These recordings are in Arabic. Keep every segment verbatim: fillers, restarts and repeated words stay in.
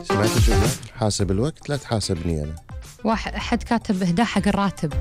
سمعت الجملة؟ حاسب الوقت لا تحاسبني أنا. واحد حد كاتب إهداء حق الراتب.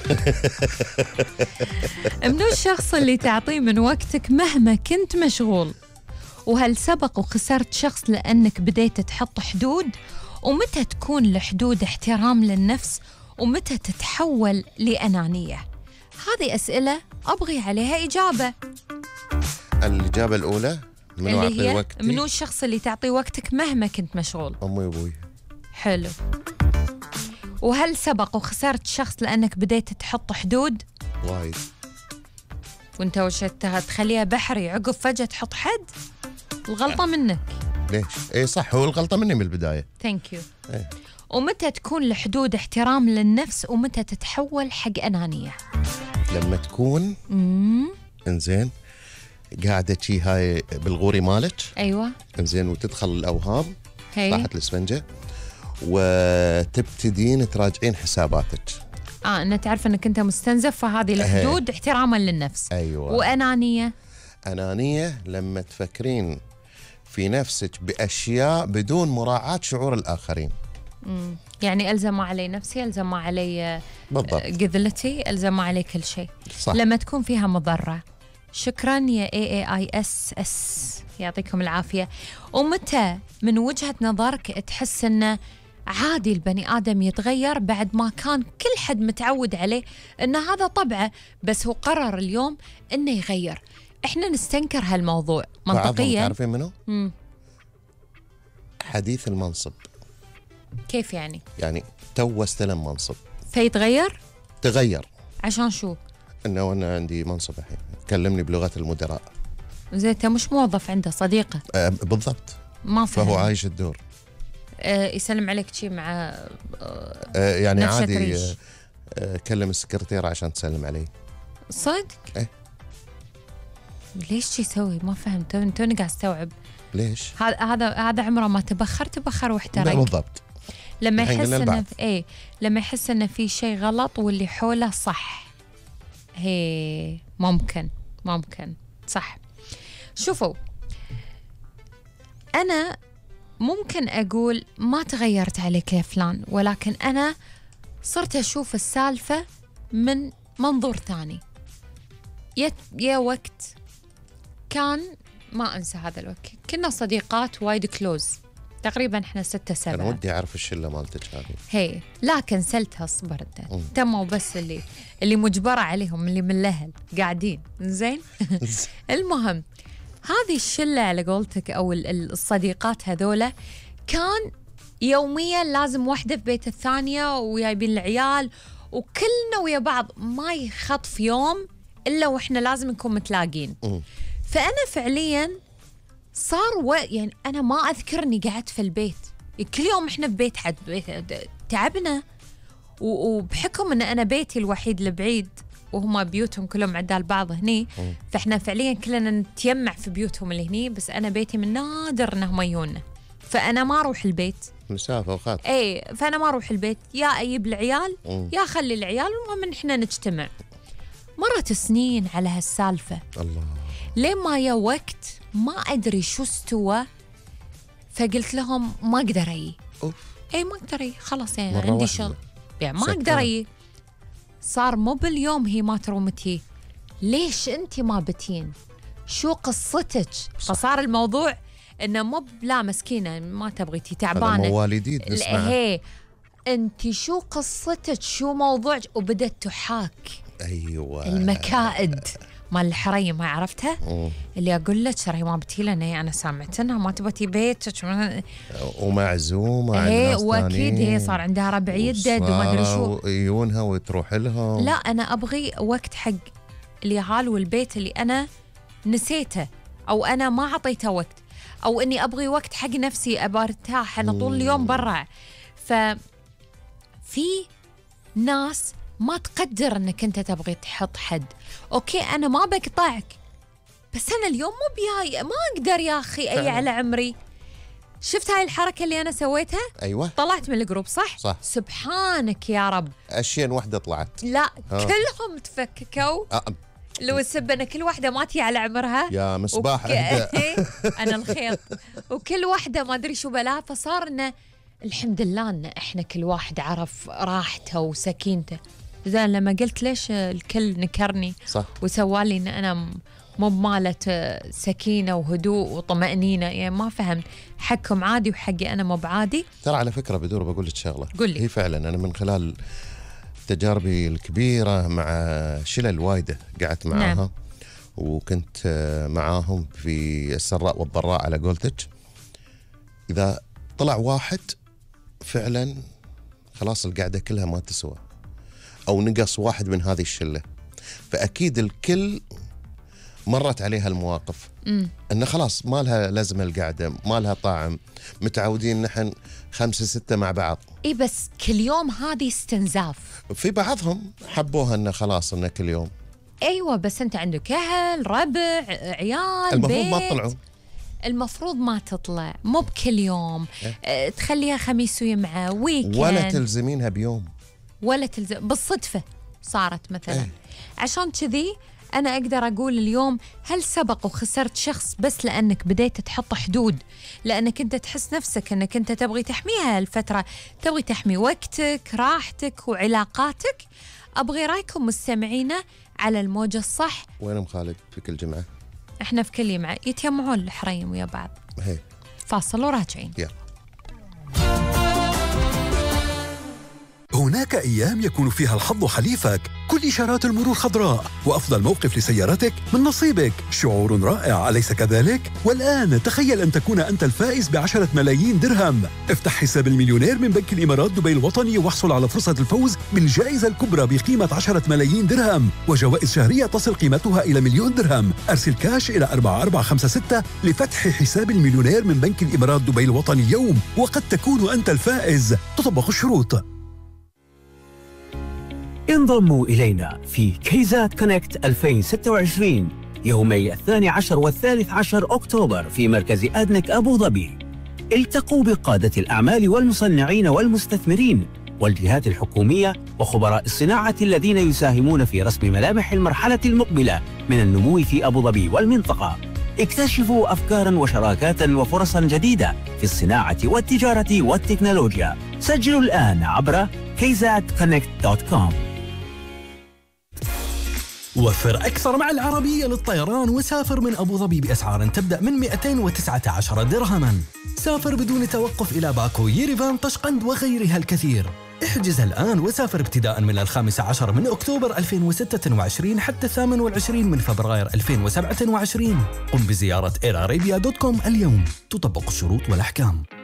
منو الشخص اللي تعطيه من وقتك مهما كنت مشغول؟ وهل سبق وخسرت شخص لأنك بديت تحط حدود؟ ومتى تكون الحدود احترام للنفس؟ ومتى تتحول لأنانية؟ هذه أسئلة أبغي عليها إجابة. الإجابة الأولى منو اللي هي وقتي؟ منو الشخص اللي تعطيه وقتك مهما كنت مشغول؟ أمي وأبوي. حلو. وهل سبق وخسرت شخص لأنك بديت تحط حدود؟ وايد. وانت وش تخليها بحري عقب فجأة تحط حد؟ الغلطة منك. ليش؟ اي صح، هو الغلطة مني من البداية. ثانك يو. إيه. ومتى تكون الحدود احترام للنفس ومتى تتحول حق أنانية؟ لما تكون امم انزين قاعدة شي هاي بالغوري مالك، أيوة انزين، وتدخل الأوهام هي تحت الاسفنجة وتبتدين تراجعين حساباتك. اه أن تعرف أنك أنت مستنزف، فهذه الحدود احتراما للنفس. أيوة. وأنانية أنانية لما تفكرين في نفسك بأشياء بدون مراعاة شعور الآخرين. مم. يعني ألزم ما علي نفسي، ألزم ما علي بالضبط. قذلتي، ألزم ما علي كل شيء. صح. لما تكون فيها مضرة. شكرا يا إيه إيه آي إس إس، يعطيكم العافية. ومتى من وجهة نظرك تحس أنه عادي البني آدم يتغير بعد ما كان كل حد متعود عليه أن هذا طبعه، بس هو قرر اليوم أنه يغير؟ إحنا نستنكر هالموضوع منطقيا. تعرفين منه؟ مم. حديث المنصب. كيف يعني؟ يعني تو استلم منصب فيتغير؟ تغير. عشان شو؟ انه انا عندي منصب الحين، كلمني بلغة المدراء. زين انت مش موظف عنده، صديقه. أه بالضبط. ما فهم. فهو عايش الدور. أه يسلم عليك شي مع أه أه يعني نفسه عادي. تعيش. أه أه كلم السكرتيرة عشان تسلم علي. صدق؟ ايه. ليش شي يسوي؟ ما فهمت. توني توني قاعد استوعب. ليش؟ هذا هذا هذا عمره ما تبخر تبخر واحترق. بالضبط. لما الحين يحس قلنا انه لبعض. ايه لما يحس انه في شيء غلط واللي حوله صح. هي ممكن ممكن صح. شوفوا، انا ممكن اقول ما تغيرت عليك يا فلان، ولكن انا صرت اشوف السالفة من منظور ثاني. يا يا وقت كان ما انسى هذا الوقت كنا صديقات وايد كلوز، تقريبا احنا ستة سبعة. انا ودي اعرف الشله مالتك هذه. هي لا كنسلتها، صبرت تموا بس اللي اللي مجبرة عليهم، اللي من الاهل قاعدين زين. المهم هذه الشلة على قولتك او الصديقات هذولا كان يوميا لازم واحدة في بيت الثانية ويايبين العيال، وكلنا ويا بعض ما يخطف يوم الا واحنا لازم نكون متلاقين. فانا فعليا صار و... يعني أنا ما أذكر إني قعدت في البيت كل يوم. إحنا في بيت حد بيت تعبنا، و... وبحكم إن أنا بيتي الوحيد البعيد وهم بيوتهم كلهم عدال بعض هني، فإحنا فعليا كلنا نتيمع في بيوتهم اللي هني، بس أنا بيتي من نادر إنهم يجونا، فأنا ما أروح البيت. مسافة وخات. إيه، فأنا ما أروح البيت، يا أجيب العيال يا أخلي العيال، المهم إن إحنا نجتمع. مرت سنين على هالسالفة. الله. لين ما يا وقت ما أدري شو استوى، فقلت لهم ما أقدر أجي. إيه ما أقدر أجي خلاص، يعني عندي شغل، يعني ما أقدر أجي. صار مو باليوم هي ما ترومتي، ليش أنت ما بتين؟ شو قصتك؟ فصار الموضوع إنه مو لا مسكينة ما تبغيتي تعبانة، مواليدين نسمع. هي أنت شو قصتك؟ شو موضوعك؟ وبدت تحاك. أيوة. المكائد مال الحريم، ما عرفتها؟ مم. اللي أقول لك ترى ما بتي لنا، أنا سامعت إنها ما تبتي بيتك ومعزومة. هي وأكيد هي صار عندها ربع يدد وما أدري شو يجونها وتروح لهم. لا أنا أبغي وقت حق اليهال والبيت اللي أنا نسيته أو أنا ما عطيته وقت، أو إني أبغي وقت حق نفسي أبى أرتاح. أنا طول اليوم برا. ففي ناس ما تقدر انك انت تبغي تحط حد. اوكي انا ما بقطعك، بس انا اليوم مو بياي، ما اقدر يا اخي اي على عمري. شفت هاي الحركه اللي انا سويتها؟ ايوه. طلعت من الجروب صح؟ صح. سبحانك يا رب. اشياء وحده طلعت. لا ها. كلهم تفككوا. أه. لو السبة أنا كل واحدة ماتي على عمرها يا مصباح وك... اهدى. أنا الخيط، وكل واحدة ما أدري شو بلاها، فصار إنه الحمد لله إن إحنا كل واحد عرف راحته وسكينته. زين لما قلت ليش الكل نكرني صح وسوالي إن أنا مو بمالة سكينة وهدوء وطمأنينة، يعني ما فهمت حقكم عادي وحقي أنا مو بعادي. ترى على فكرة بدور بقول لك شغلة، قل لي. هي فعلا أنا من خلال تجاربي الكبيرة مع شلل وايدة قعدت معاها، نعم. وكنت معاهم في السراء والضراء على قولتك، إذا طلع واحد فعلا خلاص القعدة كلها ما تسوى، أو نقص واحد من هذه الشلة، فأكيد الكل مرت عليها المواقف م. أنه خلاص ما لها لازمة القعدة، ما لها طعم، متعودين نحن خمسة ستة مع بعض. إيه بس كل يوم هذه استنزاف. في بعضهم حبوها أنه خلاص أنه كل يوم. أيوة بس أنت عندك أهل ربع عيال المفروض بيت. ما تطلعوا، المفروض ما تطلع، مو بكل يوم أه تخليها خميس ويمعة ويكند، ولا تلزمينها بيوم، ولا تلزم بالصدفة صارت مثلا ايه. عشان كذي أنا أقدر أقول اليوم هل سبق وخسرت شخص بس لأنك بديت تحط حدود، لأنك أنت تحس نفسك أنك أنت تبغي تحميها الفترة، تبغي تحمي وقتك راحتك وعلاقاتك. أبغي رأيكم مستمعينا على الموجة الصح. وين أم خالد في كل جمعة؟ إحنا في كل جمعة يتجمعون الحريم ويا بعض. هي. فاصل وراجعين. يلا. هناك أيام يكون فيها الحظ حليفك، كل إشارات المرور خضراء وأفضل موقف لسيارتك من نصيبك، شعور رائع أليس كذلك؟ والآن تخيل أن تكون أنت الفائز بعشرة ملايين درهم. افتح حساب المليونير من بنك الإمارات دبي الوطني واحصل على فرصة الفوز بالجائزة الكبرى بقيمة عشرة ملايين درهم وجوائز شهرية تصل قيمتها إلى مليون درهم. أرسل كاش إلى أربعة أربعة خمسة ستة لفتح حساب المليونير من بنك الإمارات دبي الوطني اليوم، وقد تكون أنت الفائز. تطبق الشروط. انضموا إلينا في كيزات كونكت ألفين وستة وعشرين يومي الثاني عشر والثالث عشر أكتوبر في مركز أدنك أبو ظبي. التقوا بقادة الأعمال والمصنعين والمستثمرين والجهات الحكومية وخبراء الصناعة الذين يساهمون في رسم ملامح المرحلة المقبلة من النمو في أبو ظبي والمنطقة. اكتشفوا أفكاراً وشراكات وفرصاً جديدة في الصناعة والتجارة والتكنولوجيا. سجلوا الآن عبر كيزات كونكت دوت كوم. وفر أكثر مع العربية للطيران وسافر من أبو ظبي بأسعار تبدأ من مئتين وتسعة عشر درهما. سافر بدون توقف إلى باكو، ييريفان، طشقند وغيرها الكثير. احجز الآن وسافر ابتداء من الخامس عشر من أكتوبر ألفين وستة وعشرين حتى الثامن والعشرين من فبراير ألفين وسبعة وعشرين. قم بزيارة اير ارابيا دوت كوم اليوم. تطبق الشروط والأحكام.